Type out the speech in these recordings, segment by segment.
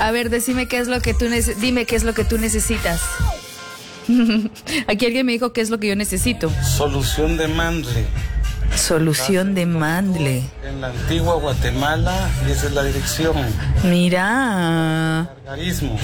A ver, dime qué es lo que tú necesitas. Aquí alguien me dijo qué es lo que yo necesito. Solución de mandle. Solución de mandle. En la antigua Guatemala, y esa es la dirección. Mira. Gargarismos.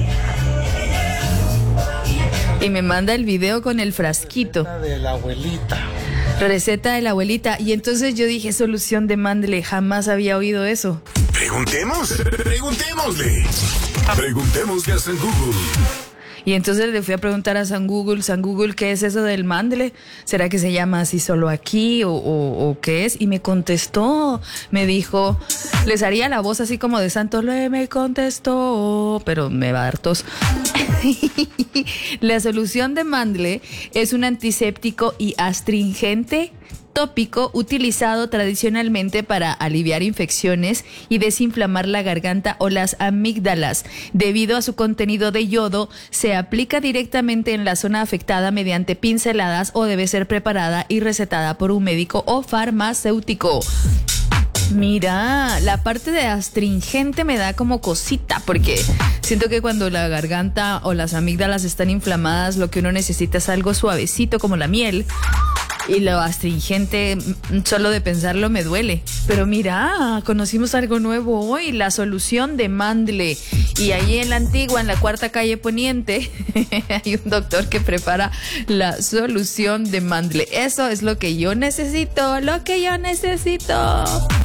Y me manda el video con el frasquito. Receta de la abuelita. Receta de la abuelita. Y entonces yo dije, solución de mandle. Jamás había oído eso. Preguntémosle a San Google. Y entonces le fui a preguntar a San Google, ¿qué es eso del mandle? ¿Será que se llama así solo aquí o qué es? Y me contestó, me dijo, les haría la voz así como de Santos, me contestó, pero me va a dar tos. La solución de mandle es un antiséptico y astringente tópico utilizado tradicionalmente para aliviar infecciones y desinflamar la garganta o las amígdalas. Debido a su contenido de yodo, se aplica directamente en la zona afectada mediante pinceladas o debe ser preparada y recetada por un médico o farmacéutico. Mira, la parte de astringente me da como cosita, porque siento que cuando la garganta o las amígdalas están inflamadas, lo que uno necesita es algo suavecito como la miel. Y lo astringente, solo de pensarlo me duele. Pero mira, conocimos algo nuevo hoy, la solución de mandle. Y ahí en la antigua, en la Cuarta Calle Poniente, hay un doctor que prepara la solución de mandle. Eso es lo que yo necesito,